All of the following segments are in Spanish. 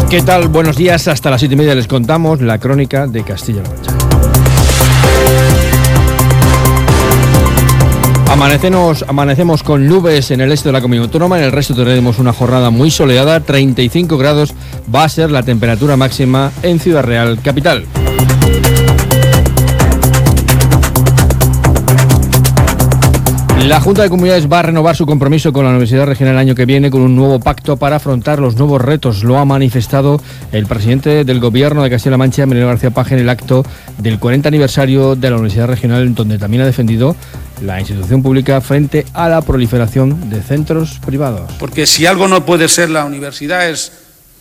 ¿Qué tal? Buenos días. Hasta las 7:30 les contamos la crónica de Castilla-La Mancha. Amanecemos con nubes en el este de la comunidad autónoma, en el resto tendremos una jornada muy soleada, 35 grados va a ser la temperatura máxima en Ciudad Real, capital. La Junta de Comunidades va a renovar su compromiso con la Universidad Regional el año que viene con un nuevo pacto para afrontar los nuevos retos. Lo ha manifestado el presidente del Gobierno de Castilla-La Mancha, Emiliano García Paje, en el acto del 40 aniversario de la Universidad Regional, donde también ha defendido la institución pública frente a la proliferación de centros privados. Porque si algo no puede ser la universidad es,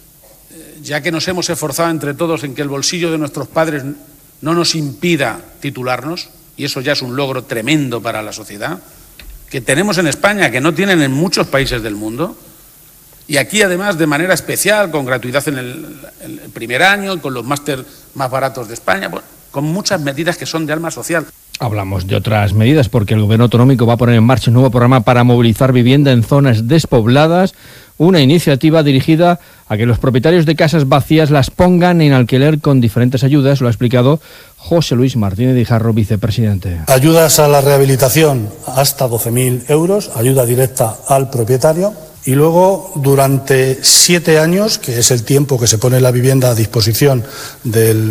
ya que nos hemos esforzado entre todos en que el bolsillo de nuestros padres no nos impida titularnos, y eso ya es un logro tremendo para la sociedad, que tenemos en España, que no tienen en muchos países del mundo, y aquí además de manera especial, con gratuidad en el primer año, con los máster más baratos de España, bueno, con muchas medidas que son de alma social. Hablamos de otras medidas porque el Gobierno autonómico va a poner en marcha un nuevo programa para movilizar vivienda en zonas despobladas, una iniciativa dirigida a que los propietarios de casas vacías las pongan en alquiler con diferentes ayudas, lo ha explicado José Luis Martínez Guijarro, vicepresidente. Ayudas a la rehabilitación hasta 12.000 euros, ayuda directa al propietario. Y luego, durante 7 años, que es el tiempo que se pone la vivienda a disposición del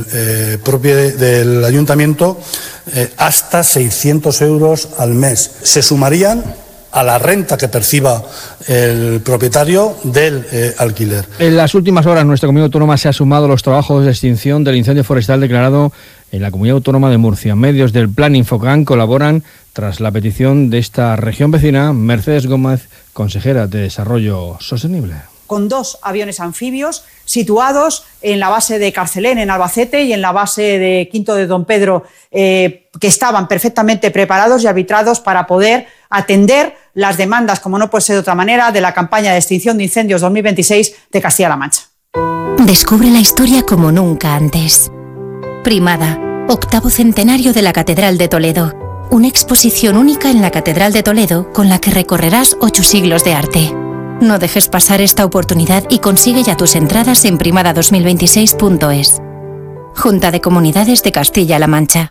ayuntamiento, hasta 600 euros al mes. Se sumarían a la renta que perciba el propietario del alquiler. En las últimas horas, nuestra comunidad autónoma se ha sumado a los trabajos de extinción del incendio forestal declarado en la comunidad autónoma de Murcia. Medios del Plan Infocan colaboran tras la petición de esta región vecina. Mercedes Gómez, consejera de Desarrollo Sostenible. Con 2 aviones anfibios situados en la base de Carcelén, en Albacete, y en la base de Quinto de Don Pedro, que estaban perfectamente preparados y arbitrados para poder atender las demandas, como no puede ser de otra manera, de la campaña de extinción de incendios 2026 de Castilla-La Mancha. Descubre la historia como nunca antes. Primada, 8º centenario de la Catedral de Toledo. Una exposición única en la Catedral de Toledo con la que recorrerás 8 siglos de arte. No dejes pasar esta oportunidad y consigue ya tus entradas en primada2026.es. Junta de Comunidades de Castilla-La Mancha.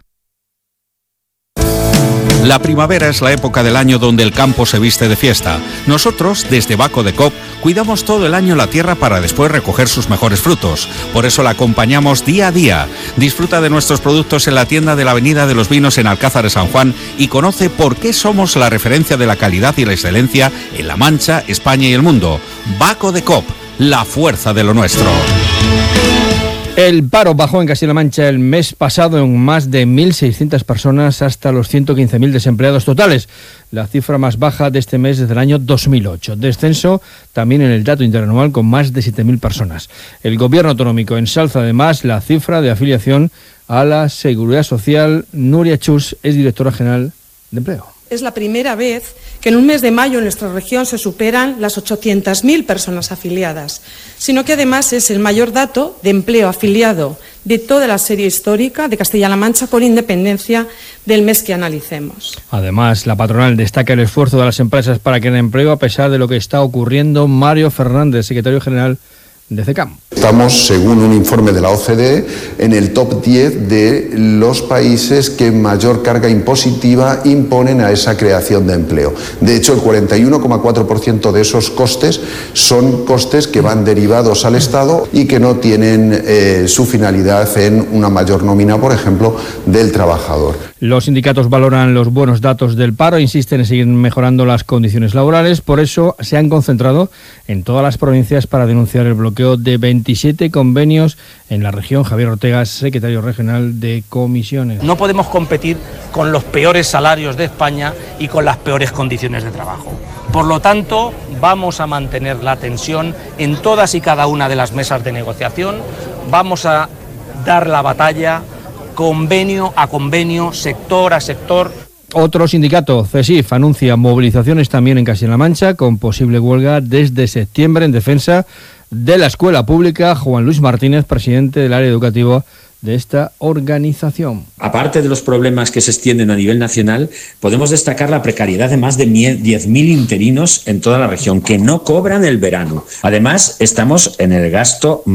La primavera es la época del año donde el campo se viste de fiesta. Nosotros, desde Baco de Cop, cuidamos todo el año la tierra para después recoger sus mejores frutos. Por eso la acompañamos día a día. Disfruta de nuestros productos en la tienda de la Avenida de los Vinos en Alcázar de San Juan y conoce por qué somos la referencia de la calidad y la excelencia en La Mancha, España y el mundo. Baco de Cop, la fuerza de lo nuestro. El paro bajó en Castilla-La Mancha el mes pasado en más de 1.600 personas hasta los 115.000 desempleados totales, la cifra más baja de este mes desde el año 2008. Descenso también en el dato interanual con más de 7.000 personas. El Gobierno autonómico ensalza además la cifra de afiliación a la Seguridad Social. Nuria Chus es directora general de Empleo. Es la primera vez que en un mes de mayo en nuestra región se superan las 800.000 personas afiliadas, sino que además es el mayor dato de empleo afiliado de toda la serie histórica de Castilla-La Mancha, con independencia del mes que analicemos. Además, la patronal destaca el esfuerzo de las empresas para crear empleo a pesar de lo que está ocurriendo. Mario Fernández, secretario general de CECAM. Estamos, según un informe de la OCDE, en el top 10 de los países que mayor carga impositiva imponen a esa creación de empleo. De hecho, el 41,4% de esos costes son costes que van derivados al Estado y que no tienen su finalidad en una mayor nómina, por ejemplo, del trabajador. Los sindicatos valoran los buenos datos del paro e insisten en seguir mejorando las condiciones laborales. Por eso se han concentrado en todas las provincias para denunciar el bloqueo de 27 convenios en la región. Javier Ortega, secretario regional de Comisiones. No podemos competir con los peores salarios de España y con las peores condiciones de trabajo. Por lo tanto, vamos a mantener la tensión en todas y cada una de las mesas de negociación. Vamos a dar la batalla convenio a convenio, sector a sector. Otro sindicato, CESIF, anuncia movilizaciones también en Castilla-La Mancha con posible huelga desde septiembre en defensa de la escuela pública. Juan Luis Martínez, presidente del área educativa de esta organización. Aparte de los problemas que se extienden a nivel nacional, podemos destacar la precariedad de más de 10.000 interinos en toda la región que no cobran el verano. Además, estamos en el gasto